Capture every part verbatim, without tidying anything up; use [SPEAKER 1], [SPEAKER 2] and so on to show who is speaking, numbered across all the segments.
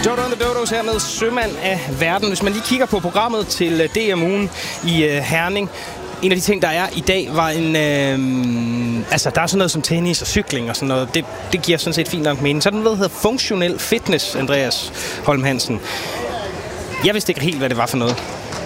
[SPEAKER 1] Dodo and the Dodos her med Sømand af Verden. Hvis man lige kigger på programmet til D M-ugen i uh, Herning, en af de ting, der er i dag, var en... Øh, altså, der er sådan noget som tennis og cykling og sådan noget. Det, det giver sådan set fint nok mening. Så den ved, der hedder funktionel fitness, Andreas Holm Hansen. Jeg vidste ikke helt, hvad det var for noget.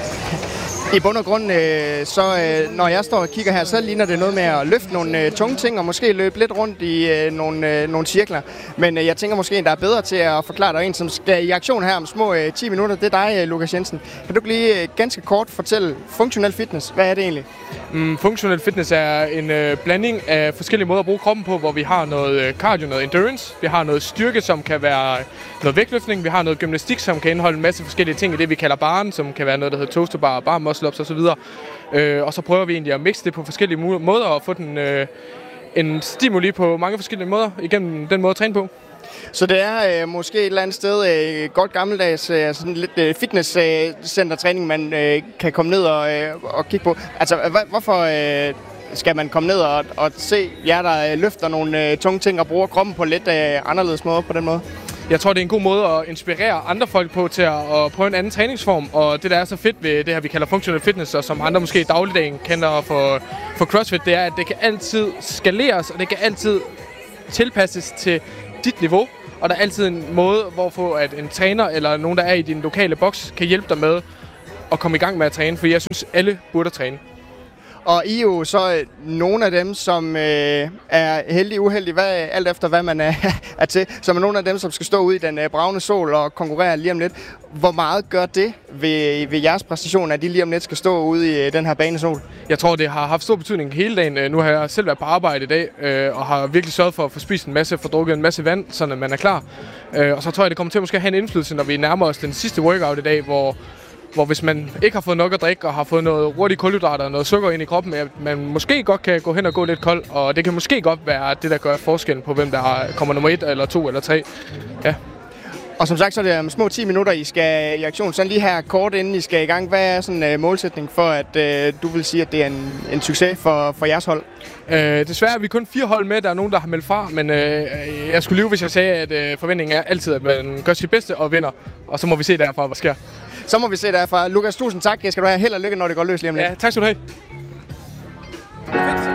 [SPEAKER 2] I bund og grund, øh, så øh, når jeg står og kigger her, så ligner det noget med at løfte nogle øh, tunge ting og måske løbe lidt rundt i øh, nogle, øh, nogle cirkler. Men øh, jeg tænker måske, en, der er bedre til at forklare dig, en som skal i aktion her om små øh, ti minutter. Det er dig, øh, Lukas Jensen. Kan du lige øh, ganske kort fortælle funktionel fitness? Hvad er det egentlig?
[SPEAKER 3] Mm, funktionel fitness er en øh, blanding af forskellige måder at bruge kroppen på, hvor vi har noget øh, cardio, noget endurance. Vi har noget styrke, som kan være noget vægtløftning. Vi har noget gymnastik, som kan indeholde en masse forskellige ting i det, vi kalder baren, som kan være noget, der hedder toasterbar, bar muscle-ups osv. Øh, og så prøver vi egentlig at mixe det på forskellige måder og få den, øh, en stimuli på mange forskellige måder igennem den måde at træne på.
[SPEAKER 2] Så det er øh, måske et eller andet sted øh, godt gammeldags øh, sådan lidt øh, fitnesscenter-træning, øh, man øh, kan komme ned og, øh, og kigge på. Altså, hva- hvorfor øh, skal man komme ned og, og se jer, der øh, løfter nogle øh, tunge ting og bruger kroppen på lidt øh, anderledes måde på den måde?
[SPEAKER 3] Jeg tror, det er en god måde at inspirere andre folk på til at, at prøve en anden træningsform. Og det, der er så fedt ved det her, vi kalder funktionel fitness, og som andre måske i dagligdagen kender for, for CrossFit, det er, at det kan altid skaleres, og det kan altid tilpasses til dit niveau. Og der er altid en måde, hvorfor at en træner eller nogen, der er i din lokale boks, kan hjælpe dig med at komme i gang med at træne. For jeg synes, alle burde træne.
[SPEAKER 2] Og I er jo så nogle af dem, som øh, er heldige uheldige, hvad, alt efter hvad man er, er til. Som er nogle af dem, som skal stå ude i den øh, bravne sol og konkurrere lige om lidt. Hvor meget gør det ved, ved jeres præstation, at de lige om lidt skal stå ude i øh, den her banesol?
[SPEAKER 3] Jeg tror, det har haft stor betydning hele dagen. Nu har jeg selv været på arbejde i dag, øh, og har virkelig sørget for at få spist en masse, få drukket en masse vand, så man er klar. Øh, og så tror jeg, det kommer til at måske have en indflydelse, når vi nærmer os den sidste workout i dag, hvor hvor hvis man ikke har fået nok at drikke og har fået noget hurtige kulhydrater og noget sukker ind i kroppen, at man måske godt kan gå hen og gå lidt kold, og det kan måske godt være det, der gør forskellen på, hvem der kommer nummer et, eller to, eller tre. Ja.
[SPEAKER 2] Og som sagt, så er det om små ti minutter, I skal i aktion. Så lige her kort inden I skal i gang, hvad er sådan en uh, målsætning for, at uh, du vil sige, at det er en, en succes for, for jeres hold?
[SPEAKER 3] Øh, desværre er vi kun fire hold med, der er nogen, der har meldt fra, men øh, jeg skulle lyve, hvis jeg sagde, at øh, forventningen er altid, at man gør sit bedste og vinder, og så må vi se derfra, hvad sker.
[SPEAKER 2] Så må vi se derfra. Lukas, tusind tak. Jeg skal du have held og lykke, når det går løs lige om lidt.
[SPEAKER 3] Ja, tak skal du have.